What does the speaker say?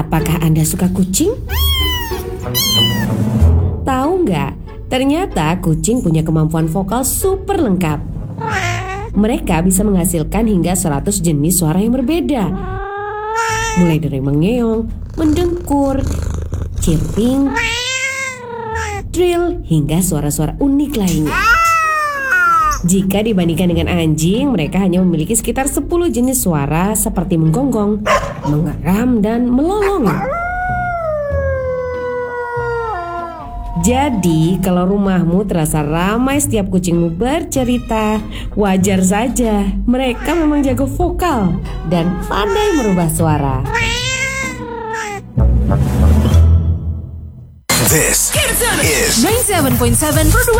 Apakah Anda suka kucing? Tahu nggak? Ternyata kucing punya kemampuan vokal super lengkap. Mereka bisa menghasilkan hingga 100 jenis suara yang berbeda. Mulai dari mengeong, mendengkur, chirping, trill, hingga suara-suara unik lainnya. Jika dibandingkan dengan anjing, mereka hanya memiliki sekitar 10 jenis suara seperti menggonggong, mengeram, dan melolong. Jadi, kalau rumahmu terasa ramai setiap kucingmu bercerita, wajar saja. Mereka memang jago vokal dan pandai merubah suara. This is 97.7